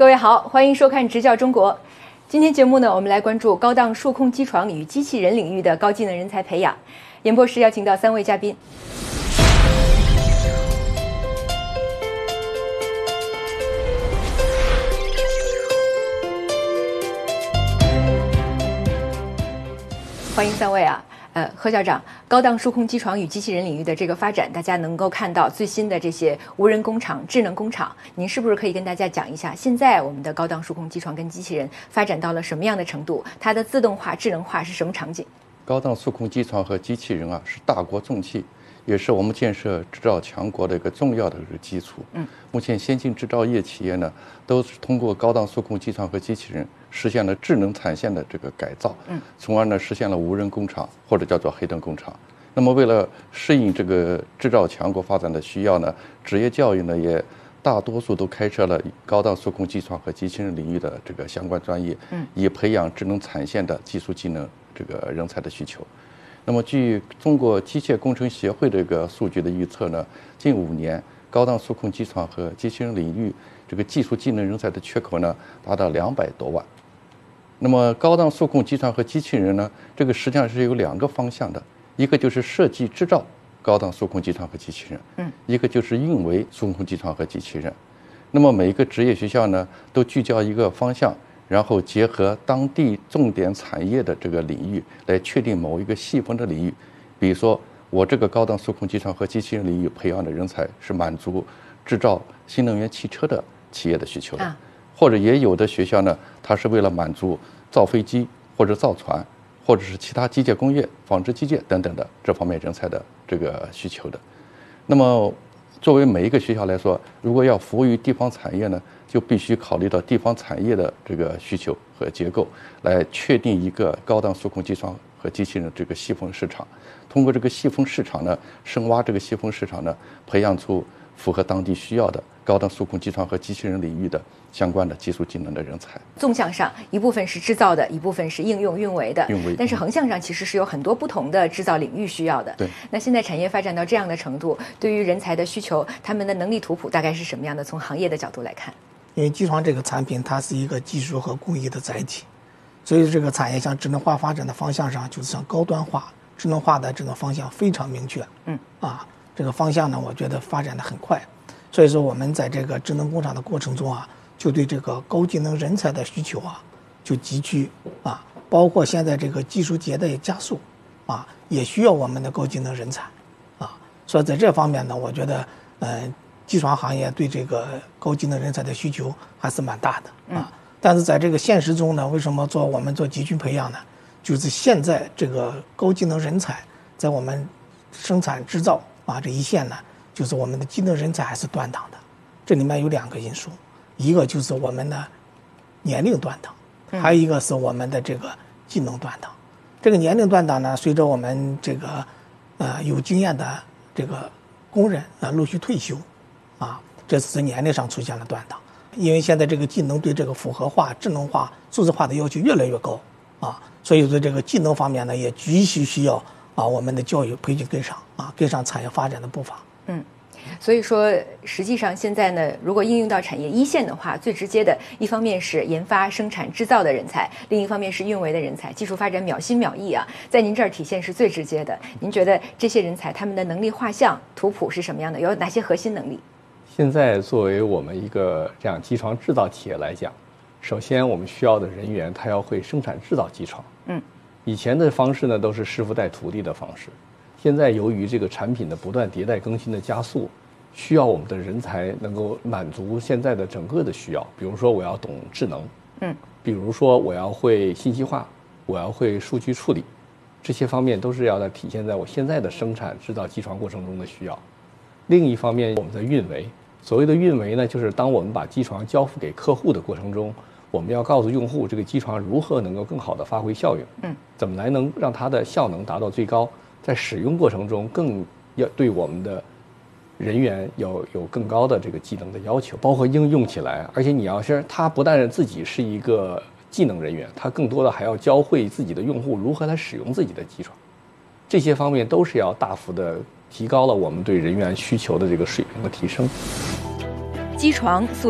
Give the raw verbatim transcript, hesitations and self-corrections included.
各位好，欢迎收看《直教中国》。今天节目呢，我们来关注高档数控机床与机器人领域的高技能人才培养。演播室邀请到三位嘉宾。欢迎三位啊。呃，何校长，高档数控机床与机器人领域的这个发展，大家能够看到最新的这些无人工厂、智能工厂，您是不是可以跟大家讲一下，现在我们的高档数控机床跟机器人发展到了什么样的程度？它的自动化、智能化是什么场景？ 高档数控机床和机器人啊，是大国重器，也是我们建设制造强国的一个重要的一个基础。嗯，目前先进制造业企业呢，都是通过高档数控机床和机器人实现了智能产线的这个改造，嗯，从而呢实现了无人工厂或者叫做黑灯工厂。那么为了适应这个制造强国发展的需要呢，职业教育呢也大多数都开设了高档数控机床和机器人领域的这个相关专业，嗯，以培养智能产线的技术技能这个人才的需求。那么据中国机械工程协会这个数据的预测呢，近五年高档数控机床和机器人领域这个技术技能人才的缺口呢达到两百多万。那么高档数控机床和机器人呢，这个实际上是有两个方向的，一个就是设计制造高档数控机床和机器人，嗯，一个就是运维数控机床和机器人。那么每一个职业学校呢，都聚焦一个方向，然后结合当地重点产业的这个领域，来确定某一个细分的领域。比如说，我这个高档数控机床和机器人领域培养的人才是满足制造新能源汽车的企业的需求的。啊，或者也有的学校呢，它是为了满足造飞机或者造船，或者是其他机械工业、纺织机械等等的这方面人才的这个需求的。那么，作为每一个学校来说，如果要服务于地方产业呢，就必须考虑到地方产业的这个需求和结构，来确定一个高档数控机床和机器人的这个细分市场。通过这个细分市场呢，深挖这个细分市场呢，培养出符合当地需要的高档数控机床和机器人领域的相关的技术技能的人才。 纵向上，一部分是制造的，一部分是应用运维的。 运维。 但是横向上其实是有很多不同的制造领域需要的。 对。 那现在产业发展到这样的程度，对于人才的需求，他们的能力图谱大概是什么样的？从行业的角度来看， 因为机床这个产品，它是一个技术和工艺的载体，所以这个产业向智能化发展的方向上，就是向高端化、智能化的这个方向非常明确。嗯。啊，这个方向呢，我觉得发展的很快。所以说我们在这个智能工厂的过程中啊，就对这个高技能人才的需求啊，就急剧啊，包括现在这个技术迭代加速啊，也需要我们的高技能人才啊。所以在这方面呢，我觉得呃，机床行业对这个高技能人才的需求还是蛮大的啊。但是在这个现实中呢，为什么做我们做集群培养呢？就是现在这个高技能人才在我们生产制造啊这一线呢，就是我们的技能人才还是断档的，这里面有两个因素，一个就是我们的年龄断档，还有一个是我们的这个技能断档。这个年龄断档呢，随着我们这个呃有经验的这个工人啊陆续退休，啊，这是年龄上出现了断档。因为现在这个技能对这个复合化、智能化、数字化的要求越来越高啊，所以说这个技能方面呢，也急需需要啊我们的教育培训跟上啊，跟上产业发展的步伐。 嗯，所以说，实际上现在呢，如果应用到产业一线的话，最直接的一方面是研发、生产、制造的人才，另一方面是运维的人才，技术发展秒新秒异啊，在您这儿体现是最直接的。您觉得这些人才他们的能力画像图谱是什么样的？有哪些核心能力？ 现在作为我们一个这样机床制造企业来讲，首先我们需要的人员他要会生产制造机床。嗯，以前的方式呢都是师傅带徒弟的方式。现在由于这个产品的不断迭代更新的加速，需要我们的人才能够满足现在的整个的需要。比如说我要懂智能，嗯，比如说我要会信息化，我要会数据处理，这些方面都是要在体现在我现在的生产制造机床过程中的需要。另一方面，我们的运维，所谓的运维呢，就是当我们把机床交付给客户的过程中，我们要告诉用户这个机床如何能够更好的发挥效用，嗯，怎么来能让它的效能达到最高。在使用过程中，更要对我们的人员有有更高的这个技能的要求，包括应用起来。而且你要是他不但自己是一个技能人员，他更多的还要教会自己的用户如何来使用自己的机床。这些方面都是要大幅的提高了我们对人员需求的这个水平的提升。 机床塑